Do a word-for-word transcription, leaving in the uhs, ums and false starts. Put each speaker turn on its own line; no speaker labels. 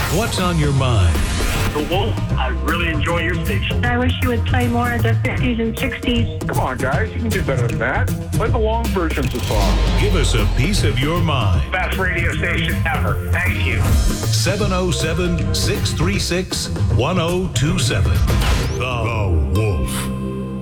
What's on your mind?
The Wolf, I really enjoy your station.
I wish you would play more of the fifties and sixties.
Come on, guys. You can do better than that. Play the long versions of songs.
Give us a piece of your mind.
Best radio station ever. Thank you.
seven oh seven, six three six, one oh two seven. The Wolf.